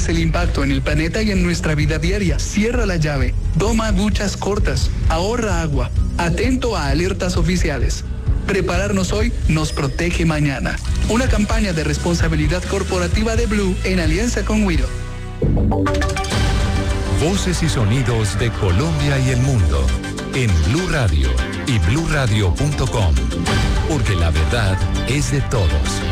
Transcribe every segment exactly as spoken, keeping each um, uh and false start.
reduces el impacto en el planeta y en nuestra vida diaria. Cierra la llave, toma duchas cortas, ahorra agua, atento a alertas oficiales. Prepararnos hoy nos protege mañana. Una campaña de responsabilidad corporativa de Blue en alianza con Wido. Voces y sonidos de Colombia y el mundo en Blue Radio y blue radio punto com, porque la verdad es de todos.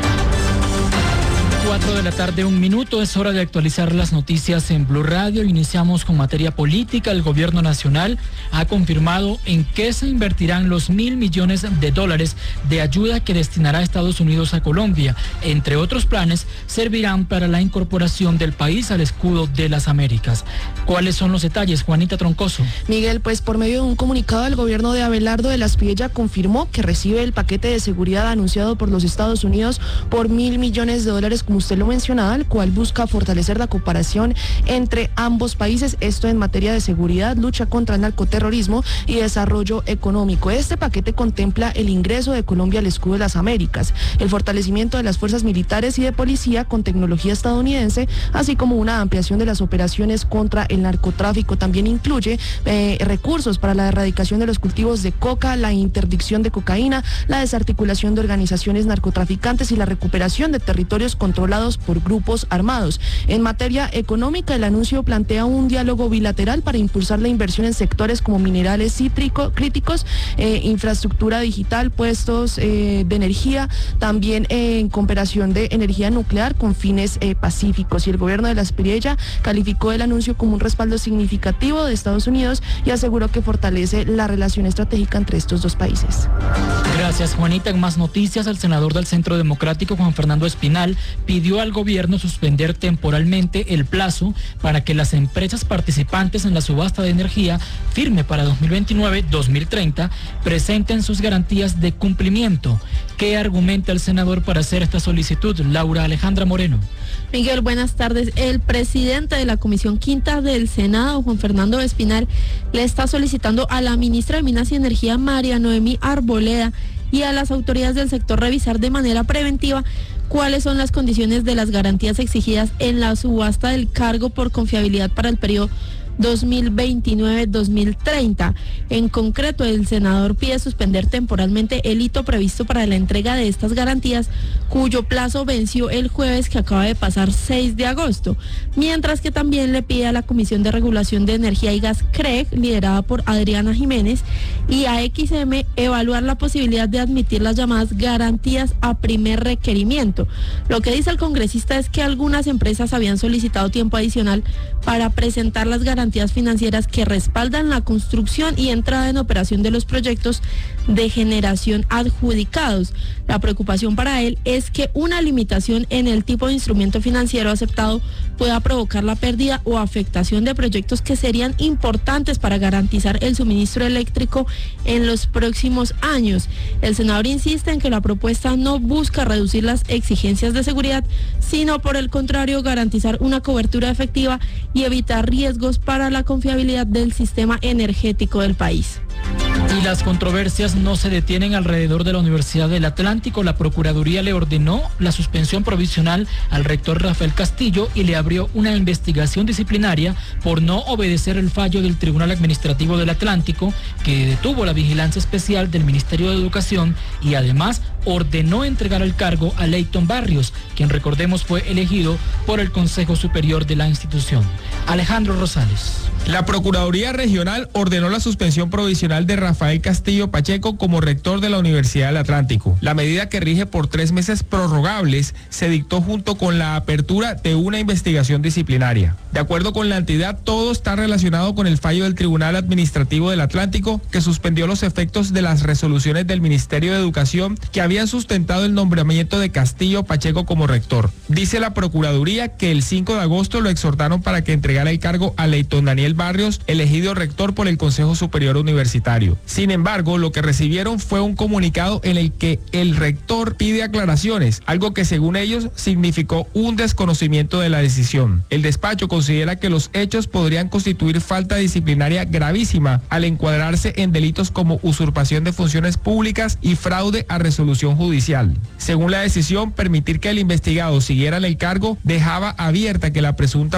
Cuatro de la tarde, un minuto, es hora de actualizar las noticias en Blue Radio. Iniciamos con materia política. El gobierno nacional ha confirmado en qué se invertirán los mil millones de dólares de ayuda que destinará Estados Unidos a Colombia. Entre otros planes, servirán para la incorporación del país al escudo de las Américas. ¿Cuáles son los detalles, Juanita Troncoso? Miguel, pues por medio de un comunicado, el gobierno de Abelardo de la Espriella confirmó que recibe el paquete de seguridad anunciado por los Estados Unidos por mil millones de dólares, como usted lo mencionaba, el cual busca fortalecer la cooperación entre ambos países, esto en materia de seguridad, lucha contra el narcoterrorismo y desarrollo económico. Este paquete contempla el ingreso de Colombia al escudo de las Américas, el fortalecimiento de las fuerzas militares y de policía con tecnología estadounidense, así como una ampliación de las operaciones contra el narcotráfico. También incluye eh, recursos para la erradicación de los cultivos de coca, la interdicción de cocaína, la desarticulación de organizaciones narcotraficantes y la recuperación de territorios controlados por grupos armados. En materia económica, el anuncio plantea un diálogo bilateral para impulsar la inversión en sectores como minerales cítrico, críticos, eh, infraestructura digital, puestos eh, de energía, también eh, en cooperación de energía nuclear con fines eh, pacíficos. Y el gobierno de la Espriella calificó el anuncio como un respaldo significativo de Estados Unidos y aseguró que fortalece la relación estratégica entre estos dos países. Gracias, Juanita. En más noticias, el senador del Centro Democrático, Juan Fernando Espinal, pidió al gobierno suspender temporalmente el plazo para que las empresas participantes en la subasta de energía firme para dos mil veintinueve dos mil treinta presenten sus garantías de cumplimiento. ¿Qué argumenta el senador para hacer esta solicitud? Laura Alejandra Moreno. Miguel, buenas tardes. El presidente de la Comisión Quinta del Senado, Juan Fernando Espinal, le está solicitando a la ministra de Minas y Energía, María Noemí Arboleda, y a las autoridades del sector revisar de manera preventiva cuáles son las condiciones de las garantías exigidas en la subasta del cargo por confiabilidad para el periodo dos mil veintinueve dos mil treinta. En concreto, el senador pide suspender temporalmente el hito previsto para la entrega de estas garantías, cuyo plazo venció el jueves que acaba de pasar, seis de agosto, mientras que también le pide a la Comisión de Regulación de Energía y Gas, C R E G, liderada por Adriana Jiménez, y a X M evaluar la posibilidad de admitir las llamadas garantías a primer requerimiento. Lo que dice el congresista es que algunas empresas habían solicitado tiempo adicional para presentar las garantías financieras que respaldan la construcción y entrada en operación de los proyectos de generación adjudicados. La preocupación para él es que una limitación en el tipo de instrumento financiero aceptado pueda provocar la pérdida o afectación de proyectos que serían importantes para garantizar el suministro eléctrico en los próximos años. El senador insiste en que la propuesta no busca reducir las exigencias de seguridad, sino por el contrario garantizar una cobertura efectiva y evitar riesgos para la confiabilidad del sistema energético del país. Y las controversias no se detienen alrededor de la Universidad del Atlántico. La Procuraduría le ordenó la suspensión provisional al rector Rafael Castillo y le abrió una investigación disciplinaria por no obedecer el fallo del Tribunal Administrativo del Atlántico, que detuvo la vigilancia especial del Ministerio de Educación y además ordenó entregar el cargo a Leighton Barrios, quien, recordemos, fue elegido por el Consejo Superior de la institución. Alejandro Rosales. La Procuraduría Regional ordenó la suspensión provisional de Rafael Castillo Pacheco como rector de la Universidad del Atlántico. La medida, que rige por tres meses prorrogables, se dictó junto con la apertura de una investigación disciplinaria. De acuerdo con la entidad, todo está relacionado con el fallo del Tribunal Administrativo del Atlántico, que suspendió los efectos de las resoluciones del Ministerio de Educación que habían sustentado el nombramiento de Castillo Pacheco como rector. Dice la Procuraduría que el cinco de agosto lo exhortaron para que entregara el cargo a Leighton Daniel Barrios, elegido rector por el Consejo Superior Universitario. Sin embargo, lo que recibieron fue un comunicado en el que el rector pide aclaraciones, algo que según ellos significó un desconocimiento de la decisión. El despacho considera que los hechos podrían constituir falta disciplinaria gravísima al encuadrarse en delitos como usurpación de funciones públicas y fraude a resolución judicial. Según la decisión, permitir que el investigado siguiera en el cargo dejaba abierta que la presunta